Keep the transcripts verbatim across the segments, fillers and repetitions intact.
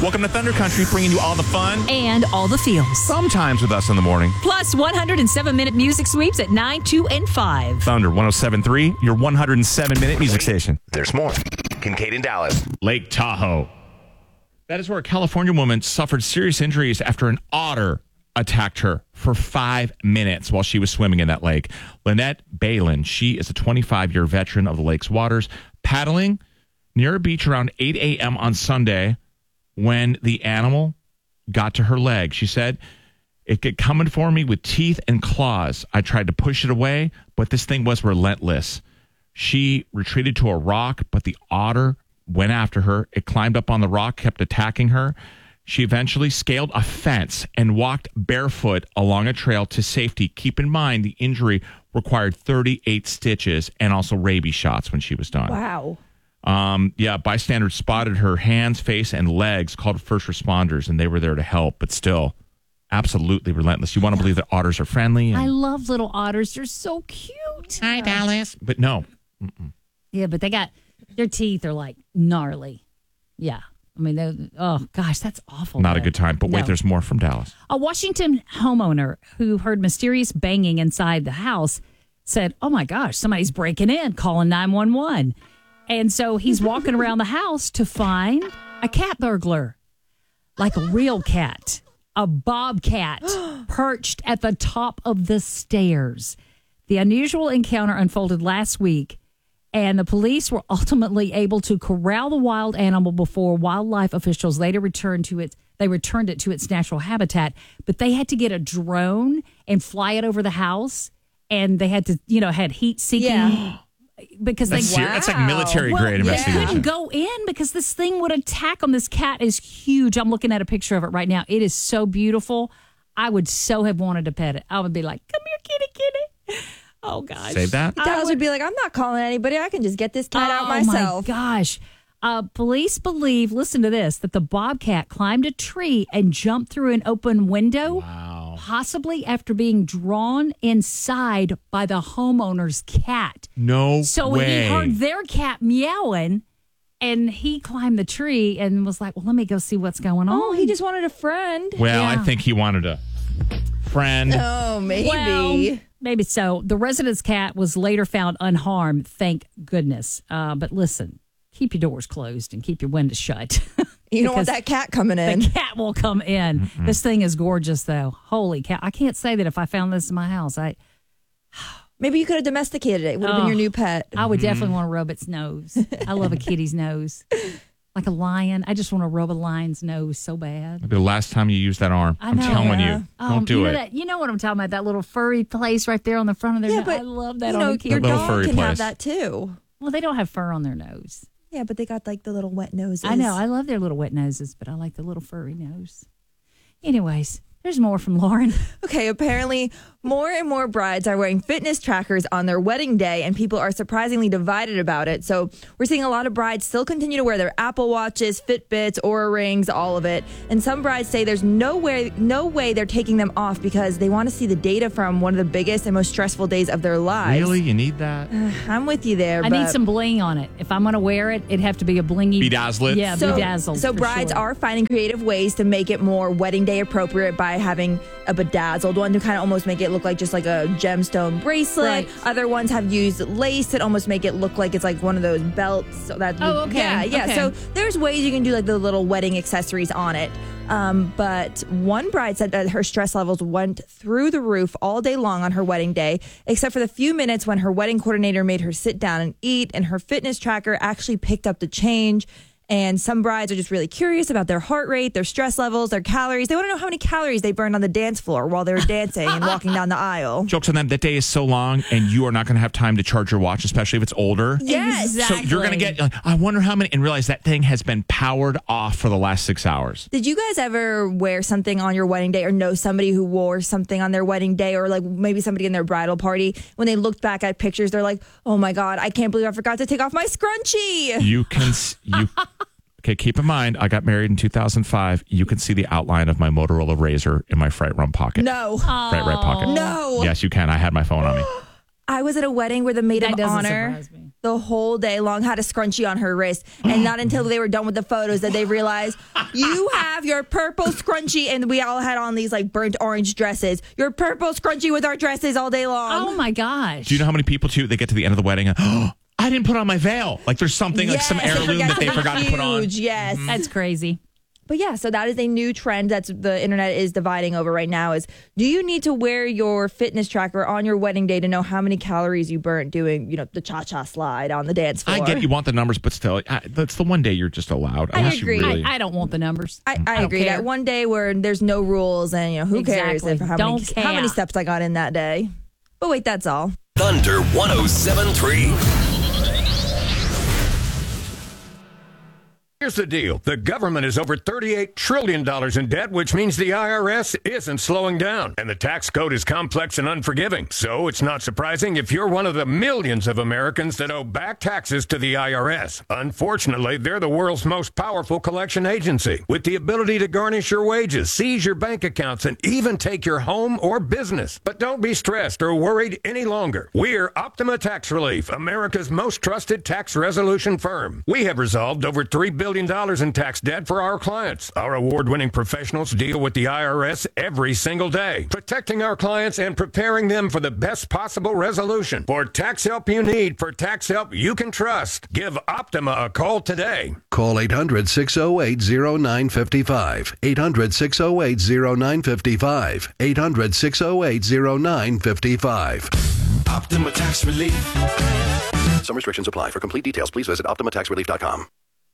Welcome to Thunder Country, bringing you all the fun and all the feels. Sometimes with us in the morning. Plus one hundred seven minute music sweeps at nine, two, and five. Thunder one oh seven point three, your one hundred seven minute music station. There's more. Kincaid in Dallas. Lake Tahoe. That is where a California woman suffered serious injuries after an otter attacked her for five minutes while she was swimming in that lake. Lynette Balin, she is a twenty-five-year veteran of the lake's waters, paddling near a beach around eight a.m. on Sunday when the animal got to her leg. She said, "It kept coming for me with teeth and claws. I tried to push it away, but this thing was relentless." She retreated to a rock, but the otter went after her. It climbed up on the rock, kept attacking her. She eventually scaled a fence and walked barefoot along a trail to safety. Keep in mind, the injury required thirty-eight stitches and also rabies shots when she was done. Wow. Um, yeah, bystanders spotted her hands, face, and legs, called first responders, and they were there to help, but still absolutely relentless. You want to believe that otters are friendly? And, I love little otters. They're so cute. Hi, Dallas. But no. Mm-mm. Yeah, but they got, their teeth are like gnarly. Yeah. I mean, they, oh, gosh, that's awful. Not though. a good time. But wait, No. there's more from Dallas. A Washington homeowner who heard mysterious banging inside the house said, "Oh my gosh, somebody's breaking in, calling nine one one. And so he's walking around the house to find a cat burglar, like a real cat, a bobcat perched at the top of the stairs. The unusual encounter unfolded last week, and the police were ultimately able to corral the wild animal before wildlife officials later returned to its they returned it to its natural habitat. But they had to get a drone and fly it over the house, and they had to, you know, had heat seeking Yeah. because That's, they ser- that's like military well, grade they investigation. couldn't go in because this thing would attack them. This cat is huge. I'm looking at a picture of it right now. It is so beautiful. I would so have wanted to pet it. I would be like, "Come here, kitty, kitty." Oh, gosh. Save that. Dallas would be like, I'm not calling anybody. I can just get this cat out Oh, myself. my gosh. Uh, police believe, listen to this, that the bobcat climbed a tree and jumped through an open window, Wow. possibly after being drawn inside by the homeowner's cat. No So way. he heard their cat meowing, and he climbed the tree and was like, well, let me go see what's going on. Oh, he just wanted a friend. Well, I Yeah. think he wanted a friend. Oh, maybe. Well, maybe so. The resident's cat was later found unharmed, thank goodness. Uh, but listen, keep your doors closed and keep your windows shut. You don't want Because that cat coming in. The cat will come in. Mm-mm. This thing is gorgeous, though. Holy cow. I can't say that if I found this in my house, I Maybe you could have domesticated it. It would have Oh. been your new pet. I would definitely want to rub its nose. I love a kitty's nose. Like a lion. I just want to rub a lion's nose so bad. Maybe the last time you used that arm. I I'm know. telling Yeah. you. Um, Don't do you know it. That, you know what I'm talking about? That little furry place right there on the front of their Yeah, nose. but I love that you on know, a kitty. your Little dog furry can place. have that too. Well, they don't have fur on their nose. Yeah, but they got like the little wet noses. I know. I love their little wet noses, but I like the little furry nose. Anyways, there's more from Lauren. Okay, apparently more and more brides are wearing fitness trackers on their wedding day, and people are surprisingly divided about it. So we're seeing a lot of brides still continue to wear their Apple Watches, Fitbits, Oura Rings, all of it. And some brides say there's no way, no way they're taking them off because they want to see the data from one of the biggest and most stressful days of their lives. Really? You need that? I'm with you there. I but need some bling on it. If I'm going to wear it, it'd have to be a blingy. Bedazzle it? Yeah, So, bedazzled. so for brides sure. are finding creative ways to make it more wedding day appropriate by having a bedazzled one to kind of almost make it look like just like a gemstone bracelet. Right. Other ones have used lace that almost make it look like it's like one of those belts. So that Oh, okay. Yeah, yeah. Okay. So there's ways you can do like the little wedding accessories on it. Um, but one bride said that her stress levels went through the roof all day long on her wedding day, except for the few minutes when her wedding coordinator made her sit down and eat, and her fitness tracker actually picked up the change. And some brides are just really curious about their heart rate, their stress levels, their calories. They want to know how many calories they burned on the dance floor while they were dancing and walking down the aisle. Jokes on them. That day is so long, and you are not going to have time to charge your watch, especially if it's older. Yes. So you're going to get, like, I wonder how many, and realize that thing has been powered off for the last six hours. Did you guys ever wear something on your wedding day or know somebody who wore something on their wedding day, or like maybe somebody in their bridal party? When they looked back at pictures, they're like, oh my God, I can't believe I forgot to take off my scrunchie. You can, s- you, okay, keep in mind, I got married in two thousand five. You can see the outline of my Motorola Razr in my Fright Rum pocket. No. Right, right pocket. No. Yes, you can. I had my phone on me. I was at a wedding where the maid That of doesn't honor. surprise me. the whole day long, had a scrunchie on her wrist. And not until they were done with the photos that they realized, you have your purple scrunchie. And we all had on these like burnt orange dresses. Your purple scrunchie with our dresses all day long. Oh my gosh. Do you know how many people, too, they get to the end of the wedding and, oh, I didn't put on my veil. Like there's something, Yes, like some they heirloom forgot that they something forgot to put on. huge, Yes. That's crazy. But yeah, so that is a new trend that's the internet is dividing over right now is, do you need to wear your fitness tracker on your wedding day to know how many calories you burnt doing, you know, the cha-cha slide on the dance floor? I get you want the numbers, but still, I, that's the one day you're just allowed. I unless agree. You really... I, I don't want the numbers. I, I, I don't agree. care. That one day where there's no rules and, you know, who cares Exactly. if how Don't many, care. how many steps I got in that day. But wait, that's all. Thunder one oh seven point three. Here's the deal. The government is over thirty-eight trillion dollars in debt, which means the I R S isn't slowing down. And the tax code is complex and unforgiving. So it's not surprising if you're one of the millions of Americans that owe back taxes to the I R S. Unfortunately, they're the world's most powerful collection agency, with the ability to garnish your wages, seize your bank accounts, and even take your home or business. But don't be stressed or worried any longer. We're Optima Tax Relief, America's most trusted tax resolution firm. We have resolved over three billion dollars in tax debt for our clients. Our award-winning professionals deal with the I R S every single day, protecting our clients and preparing them for the best possible resolution. For tax help you need, for tax help you can trust, give Optima a call today. Call eight hundred, six oh eight, oh nine five five. eight hundred, six oh eight, oh nine five five. eight hundred, six oh eight, oh nine five five. Optima Tax Relief. Some restrictions apply. For complete details, please visit optima tax relief dot com.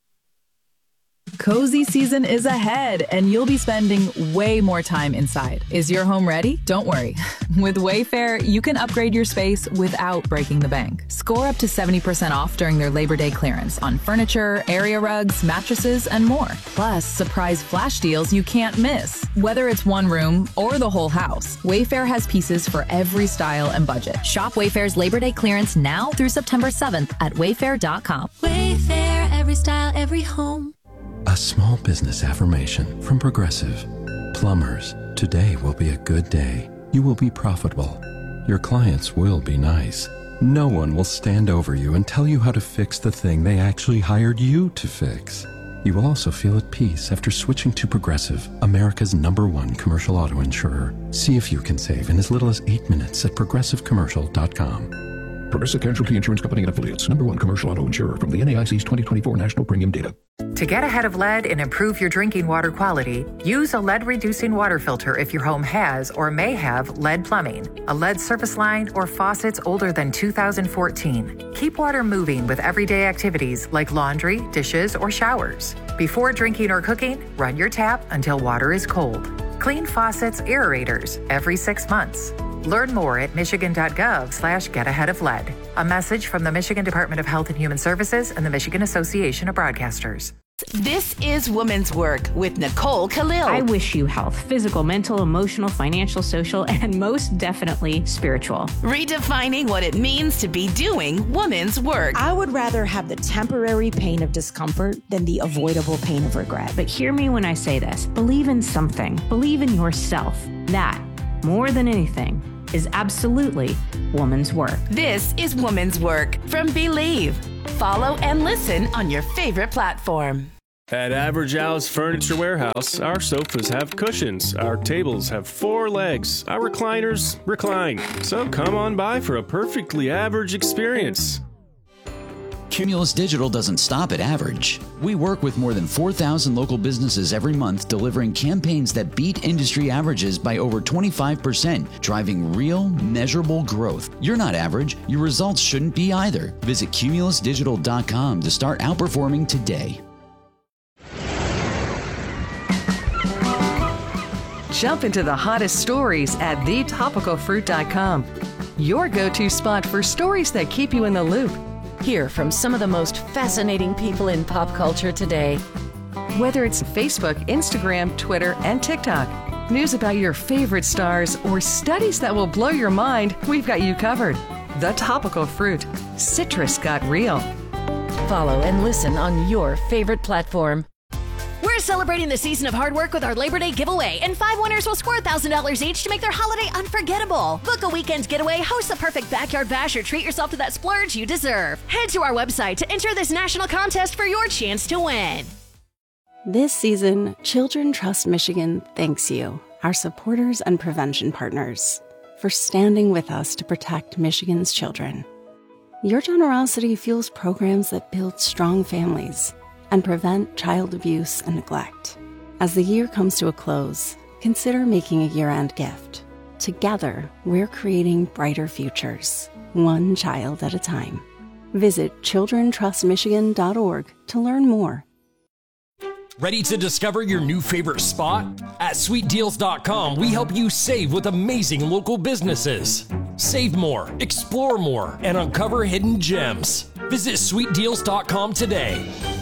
Cozy season is ahead, and you'll be spending way more time inside. Is your home ready? Don't worry. With Wayfair, you can upgrade your space without breaking the bank. Score up to seventy percent off during their Labor Day clearance on furniture, area rugs, mattresses, and more. Plus, surprise flash deals you can't miss. Whether it's one room or the whole house, Wayfair has pieces for every style and budget. Shop Wayfair's Labor Day clearance now through September seventh at wayfair dot com. Wayfair, every style, every home. A small business affirmation from Progressive. Plumbers, today will be a good day. You will be profitable. Your clients will be nice. No one will stand over you and tell you how to fix the thing they actually hired you to fix. You will also feel at peace after switching to Progressive, America's number one commercial auto insurer. See if you can save in as little as eight minutes at progressive commercial dot com. Progressive Casualty Insurance Company and Affiliates. Number one commercial auto insurer from the N A I C's twenty twenty-four National Premium Data. To get ahead of lead and improve your drinking water quality, use a lead-reducing water filter if your home has or may have lead plumbing, a lead service line, or faucets older than two thousand fourteen. Keep water moving with everyday activities like laundry, dishes, or showers. Before drinking or cooking, run your tap until water is cold. Clean faucets, aerators every six months. Learn more at michigan.gov slash get ahead of lead. A message from the Michigan Department of Health and Human Services and the Michigan Association of Broadcasters. This is Women's Work with Nicole Khalil. I wish you health, physical, mental, emotional, financial, social, and most definitely spiritual. Redefining what it means to be doing women's work. I would rather have the temporary pain of discomfort than the avoidable pain of regret. But hear me when I say this. Believe in something. Believe in yourself. That, more than anything, is absolutely woman's work. This is Woman's Work from Believe. Follow and listen on your favorite platform. At Average Al's Furniture Warehouse, our sofas have cushions, our tables have four legs, our recliners recline. So come on by for a perfectly average experience. Cumulus Digital doesn't stop at average. We work with more than four thousand local businesses every month, delivering campaigns that beat industry averages by over twenty-five percent, driving real, measurable growth. You're not average. Your results shouldn't be either. Visit cumulus digital dot com to start outperforming today. Jump into the hottest stories at the topical fruit dot com. Your go-to spot for stories that keep you in the loop. Hear from some of the most fascinating people in pop culture today. Whether it's Facebook, Instagram, Twitter, and TikTok, news about your favorite stars, or studies that will blow your mind, we've got you covered. The Topical Fruit. Citrus got real. Follow and listen on your favorite platform. We're celebrating the season of hard work with our Labor Day giveaway, and five winners will score one thousand dollars each to make their holiday unforgettable. Book a weekend getaway, host the perfect backyard bash, or treat yourself to that splurge you deserve. Head to our website to enter this national contest for your chance to win. This season, Children Trust Michigan thanks you, our supporters and prevention partners, for standing with us to protect Michigan's children. Your generosity fuels programs that build strong families and prevent child abuse and neglect. As the year comes to a close, consider making a year-end gift. Together, we're creating brighter futures, one child at a time. Visit children trust michigan dot org to learn more. Ready to discover your new favorite spot? At sweet deals dot com, we help you save with amazing local businesses. Save more, explore more, and uncover hidden gems. Visit sweet deals dot com today.